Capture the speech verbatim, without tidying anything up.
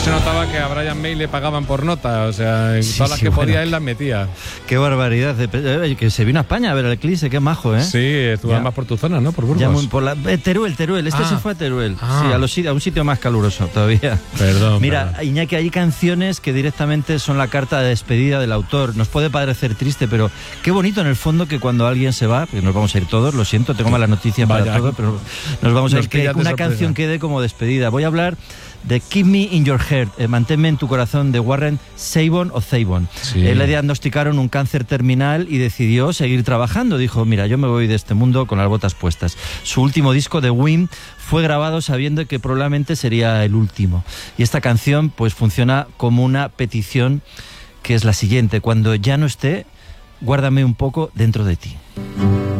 se notaba que a Brian May le pagaban por nota, o sea, Sí, todas las sí, que bueno. podía él las metía. Qué barbaridad. De, que se vino a España a ver el Eclipse, qué majo, ¿eh? Sí, estuvo Ya. más por tu zona, ¿no? Por Burgos. Ya muy- por la, eh, Teruel, Teruel. Este Ah. se fue a Teruel. Ah. Sí, a, los, sit- a un sitio más caluroso todavía. Perdón. Mira, perdón. Iñaki, hay canciones que directamente son la carta de despedida del autor. Nos puede parecer triste, pero qué bonito en el fondo que cuando alguien se va, porque nos vamos a ir todos, lo siento, tengo malas noticias para Vaya. todo, pero nos vamos a Nos ir, que pillas de una sorpresa. canción quede como despedida. Voy a hablar de Keep Me in Your Heart, eh, manténme en tu corazón, de Warren Zevon o Zevon. Sí. Él le diagnosticaron un cáncer terminal y decidió seguir trabajando. Dijo, mira, yo me voy de este mundo con las botas puestas. Su último disco, The Wind, fue grabado sabiendo que probablemente sería el último. Y esta canción pues funciona como una petición que es la siguiente: cuando ya no esté, guárdame un poco dentro de ti.